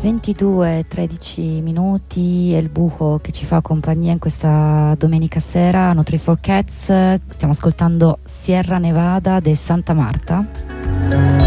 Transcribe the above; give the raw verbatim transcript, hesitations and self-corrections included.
ventidue e tredici minuti è il buco che ci fa compagnia in questa domenica sera a Nutri for Cats. Stiamo ascoltando Sierra Nevada de Santa Marta.